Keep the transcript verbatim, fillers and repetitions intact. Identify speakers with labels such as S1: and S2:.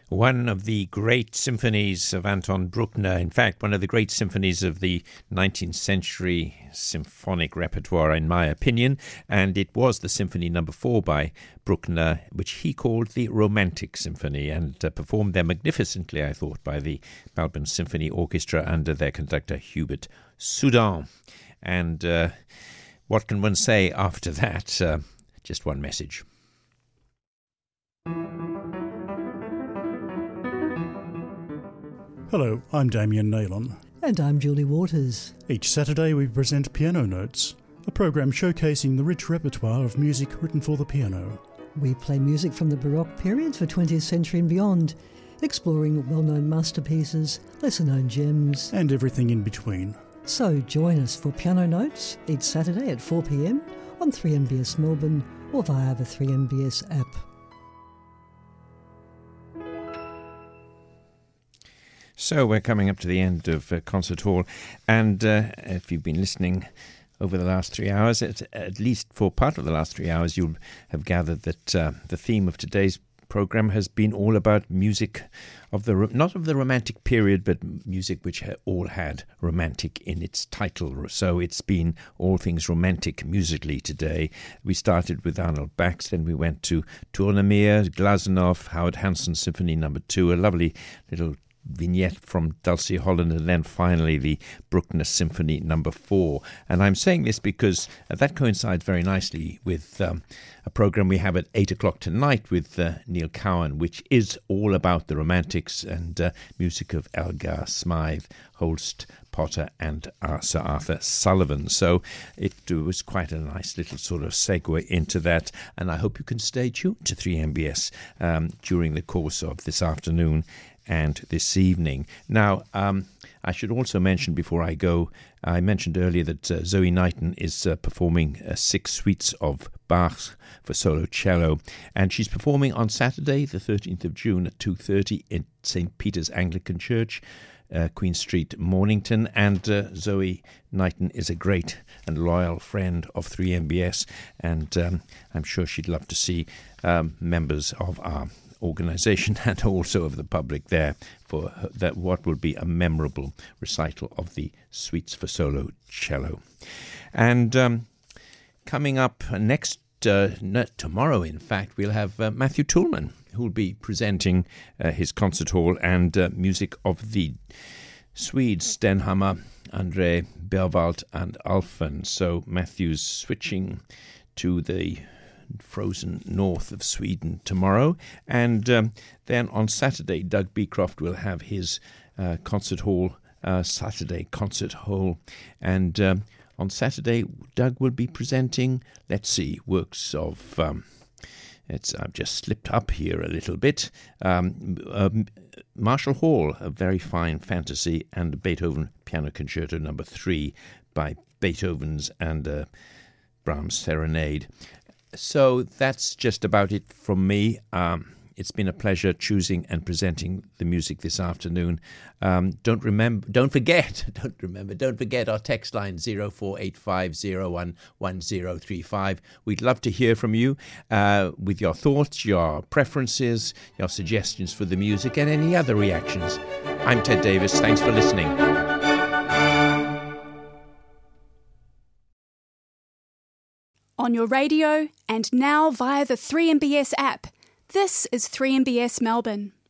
S1: One of the great symphonies of Anton Bruckner, in fact, one of the great symphonies of the nineteenth century symphonic repertoire, in my opinion, and it was the Symphony Number Four by Bruckner, which he called the Romantic Symphony, and uh, performed there magnificently, I thought, by the Melbourne Symphony Orchestra under their conductor Hubert Soudan. And uh, what can one say after that? Uh, just one message.
S2: Hello, I'm Damien Naylon.
S3: And I'm Julie Waters.
S2: Each Saturday we present Piano Notes, a program showcasing the rich repertoire of music written for the piano.
S3: We play music from the Baroque period for twentieth century and beyond, exploring well-known masterpieces, lesser-known gems,
S2: and everything in between.
S3: So join us for Piano Notes each Saturday at four p.m. on three M B S Melbourne or via the three M B S app.
S1: So we're coming up to the end of uh, Concert Hall, and uh, if you've been listening over the last three hours, at, at least for part of the last three hours, you'll have gathered that uh, the theme of today's program has been all about music of the not of the Romantic period, but music which ha- all had romantic in its title. So it's been all things romantic musically today. We started with Arnold Bax, then we went to Tournemire, Glazunov, Howard Hanson Symphony Number Two, a lovely little vignette from Dulcie Holland, and then finally the Bruckner Symphony Number Four. And I'm saying this because uh, that coincides very nicely with um, a program we have at eight o'clock tonight with uh, Neil Cowan, which is all about the Romantics and uh, music of Elgar, Smythe, Holst, Potter and uh, Sir Arthur Sullivan. So it was quite a nice little sort of segue into that, and I hope you can stay tuned to three M B S um, during the course of this afternoon and this evening. Now, um, I should also mention before I go, I mentioned earlier that uh, Zoe Knighton is uh, performing uh, six suites of Bach for solo cello, and she's performing on Saturday, the thirteenth of June at two thirty in Saint Peter's Anglican Church, Uh, Queen Street, Mornington. And uh, Zoe Knighton is a great and loyal friend of three M B S, and um, I'm sure she'd love to see um, members of our organisation and also of the public there for that what will be a memorable recital of the suites for solo cello. And um, coming up next uh, no, tomorrow, in fact, we'll have uh, Matthew Toulman, who will be presenting uh, his concert hall and uh, music of the Swedes, Stenhammar, André Berwald and Alphen. So Matthew's switching to the frozen north of Sweden tomorrow. And um, then on Saturday, Doug Beecroft will have his uh, concert hall, uh, Saturday concert hall. And um, on Saturday, Doug will be presenting, let's see, works of... Um, It's I've just slipped up here a little bit. Um, um, Marshall Hall, a very fine fantasy, and Beethoven Piano Concerto Number Three by Beethoven's and uh, Brahms Serenade. So that's just about it from me. Um, it's been a pleasure choosing and presenting the music this afternoon. Um, don't remember, don't forget, don't remember, don't forget our text line zero four eight five zero one one zero three five. We'd love to hear from you uh, with your thoughts, your preferences, your suggestions for the music, and any other reactions. I'm Ted Davis. Thanks for listening.
S4: On your radio and now via the three M B S app. This is three M B S Melbourne.